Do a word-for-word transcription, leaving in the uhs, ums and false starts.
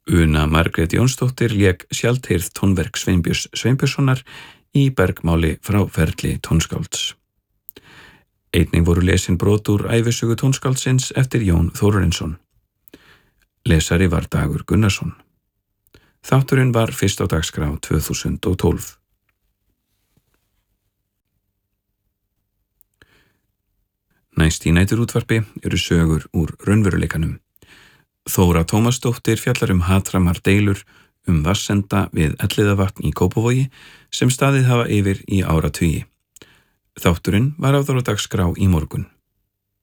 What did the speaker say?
Una Margrét Jónsdóttir lék sjaldheyrð tónverk Sveinbjörns Sveinbjörnssonar í bergmáli frá ferli tónskálds. Einnig voru lesin brot úr ævisögu tónskáldsins eftir Jón Þórarinsson. Lesari var Dagur Gunnarsson. Þátturinn var fyrst á dagskrá tvö þúsund og tólf. Næst í næturútvarpi eru sögur úr raunveruleikanum. Þóra Tómasdóttir fjallar um hatramar deilur um vatnsenda við Elliðavatn í Kópavogi sem staðið hafa yfir í áratugi. Þátturinn var áður á dagskrá í morgun.